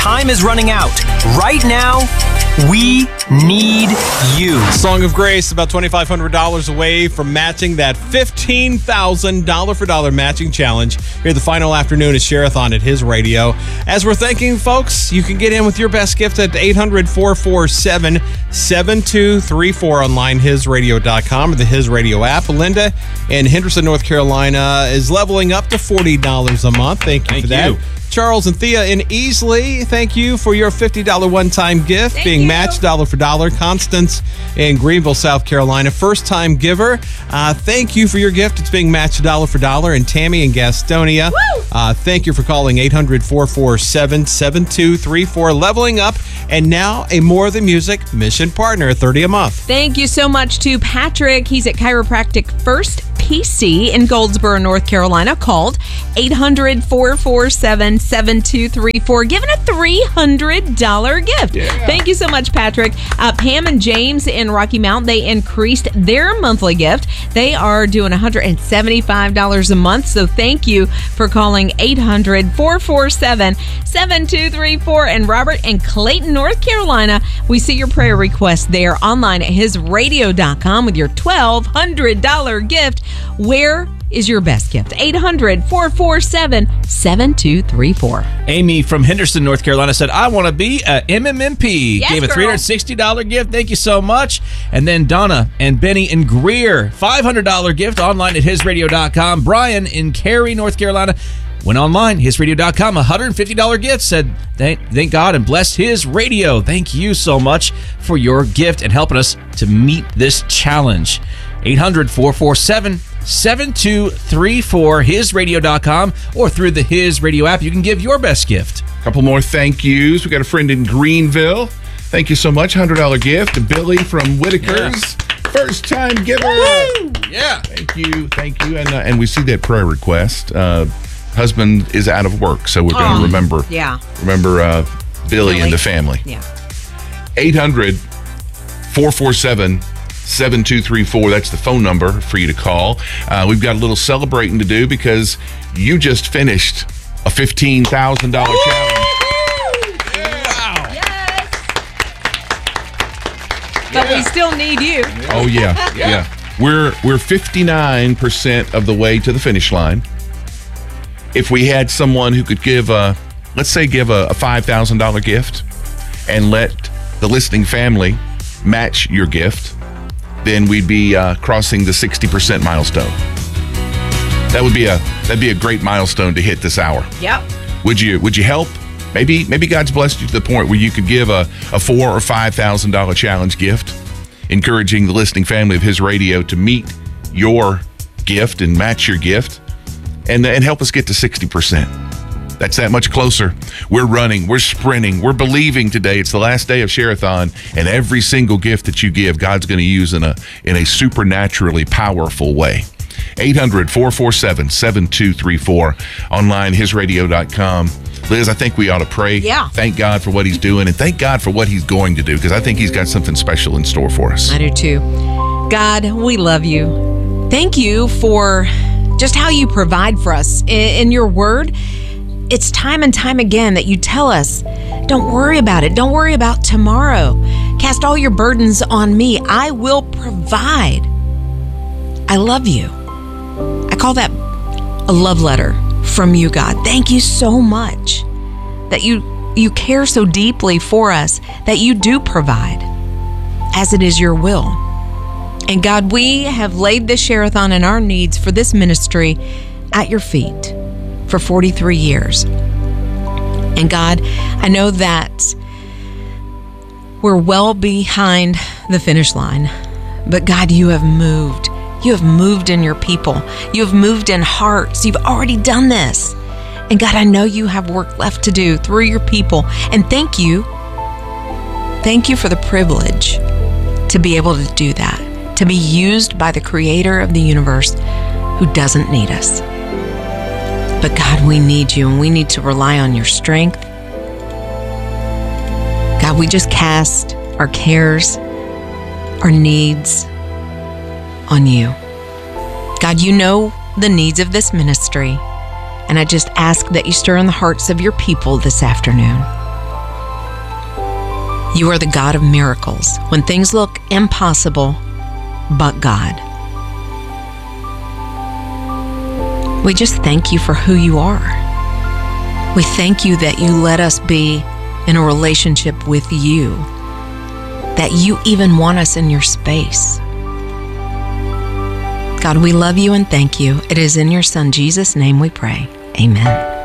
time is running out. Right now, we need you. Song of Grace, about $2,500 away from matching that $15,000 for dollar matching challenge. Here, the final afternoon is Share-a-thon at His Radio. As we're thanking folks, you can get in with your best gift at 800-447-7234 online, hisradio.com, or the His Radio app. Linda in Henderson, North Carolina is leveling up to $40 a month. Thank you for that. Charles and Thea in Easley, thank you for your $50 one-time gift being matched dollar for dollar. Constance in Greenville, South Carolina, first-time giver. Thank you for your gift. It's being matched dollar for dollar. And Tammy in Gastonia, thank you for calling 800-447-7234. Leveling up, and now a More Than Music mission partner, $30 a month. Thank you so much to Patrick. He's at Chiropractic First PC in Goldsboro, North Carolina, called 800-447-7234, given a $300 gift. Yeah. Thank you so much, Patrick. Pam and James in Rocky Mount, they increased their monthly gift. They are doing $175 a month, so thank you for calling 800-447-7234. And Robert in Clayton, North Carolina, we see your prayer request there online at hisradio.com with your $1,200 gift. Where is your best gift? 800-447-7234. Amy from Henderson, North Carolina said, I want to be a MMMP. Yes, gave a girl. $360 gift. Thank you so much. And then Donna and Benny in Greer, $500 gift online at hisradio.com. Brian in Cary, North Carolina, went online, hisradio.com, $150 gift, said thank God and bless His Radio. Thank you so much for your gift and helping us to meet this challenge. 800-447-7234, hisradio.com, or through the His Radio app. You can give your best gift. A couple more thank yous. We got a friend in Greenville. Thank you so much. $100 gift to Billy from Whitaker's. First time giver. Woo! Yeah. Thank you. And we see that prayer request. Husband is out of work, so we're going to remember Billy and the family. Yeah. 800-447-7234. That's the phone number for you to call. We've got a little celebrating to do because you just finished a $15,000 challenge. Wow. Yes. But we still need you. Oh, yeah. We're 59% of the way to the finish line. If we had someone who could give a $5,000 gift and let the listening family match your gift, then we'd be crossing the 60% milestone. That'd be a great milestone to hit this hour. Yep. Would you help? Maybe God's blessed you to the point where you could give a $4,000 or $5,000 challenge gift, encouraging the listening family of His Radio to meet your gift and match your gift, and help us get to 60%. That's that much closer. We're running, we're sprinting, we're believing today. It's the last day of Share-a-thon, and every single gift that you give, God's going to use in a supernaturally powerful way. 800-447-7234. Online, hisradio.com. Liz, I think we ought to pray. Yeah. Thank God for what He's doing, and thank God for what He's going to do, because I think He's got something special in store for us. I do too. God, we love you. Thank you for just how you provide for us in your word. It's time and time again that you tell us, don't worry about it. Don't worry about tomorrow. Cast all your burdens on me. I will provide. I love you. I call that a love letter from you, God. Thank you so much that you care so deeply for us, that you do provide as it is your will. And God, we have laid this Share-a-thon and our needs for this ministry at your feet for 43 years. And God, I know that we're well behind the finish line, but God, you have moved. You have moved in your people. You have moved in hearts. You've already done this. And God, I know you have work left to do through your people. And thank you. Thank you for the privilege to be able to do that, to be used by the creator of the universe who doesn't need us. But God, we need you, and we need to rely on your strength. God, we just cast our cares, our needs on you. God, you know the needs of this ministry, and I just ask that you stir in the hearts of your people this afternoon. You are the God of miracles when things look impossible, but God. We just thank you for who you are. We thank you that you let us be in a relationship with you, that you even want us in your space. God, we love you and thank you. It is in your Son, Jesus' name we pray. Amen.